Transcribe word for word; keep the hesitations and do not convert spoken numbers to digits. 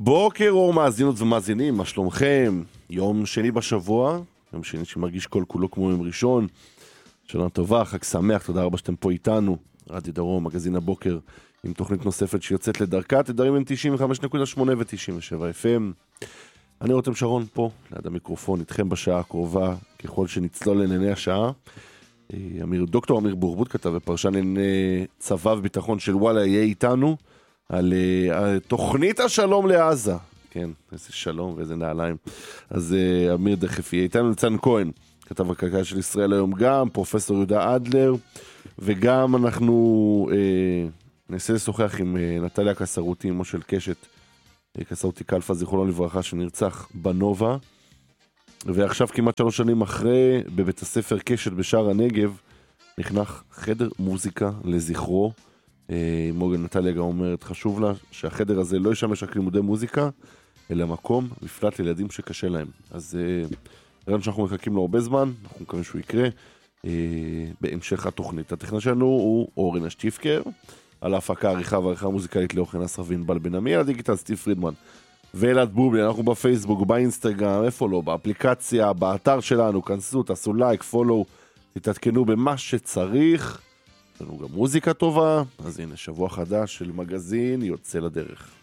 בוקר אור מאזינות ומאזינים, מה שלומכם? יום שני בשבוע, יום שני שמרגיש כל כולו כמו יום ראשון. שנה טובה, חג שמח, תודה רבה שאתם פה איתנו. רדיו דרום, מגזין הבוקר, עם תוכנית נוספת שיוצאת לדרכה, תדרים עם תשעים וחמש נקודה שמונה ו-תשעים ושבע אף אם. אני רותם שרון פה, ליד המיקרופון, איתכם בשעה הקרובה, ככל שנצלול לענייני השעה. אמיר, דוקטור אמיר בורבוט כתב ופרשן לענייני צבא וביטחון של וואלה יהיה איתנו, על, על תוכנית השלום לעזה. כן, איזה שלום ואיזה נעליים. אז אמיר דחף יהיה איתנו. ניצן כהן, כתב הכלכלה של ישראל היום גם, פרופסור יהודה אדלר, וגם אנחנו אה, ננסה לשוחח עם אה, נטליה קסרותי, אמו של קשת, אה, קסרותי קלפה, זיכרונו לברכה, שנרצח בנובה. ועכשיו כמעט שלוש שנים אחרי, בבית הספר קשת בשער הנגב, נחנך חדר מוזיקה לזכרו. מוגן נטליה גם אומרת, חשוב לה שהחדר הזה לא ישמש רק לימודי מוזיקה, אלא מקום מפלט לילדים שקשה להם. אז ראינו שאנחנו מחכים לו הרבה זמן, אנחנו מקווים שהוא יקרה בהמשך התוכנית. הטכנאי שלנו הוא אורן אשטיפקר, על ההפקה, העריכה והעריכה המוזיקלית לאוכן אסר וענבל בן עמי, על הדיגיטל סטיב פרידמן ואלעד בובלי. אנחנו בפייסבוק, באינסטגרם, איפה לא, באפליקציה, באתר שלנו, כנסו, תעשו לייק, פולו, תתעדכנו במה שצריך. יש לנו גם מוזיקה טובה, אז הנה שבוע חדש של מגזין יוצא לדרך.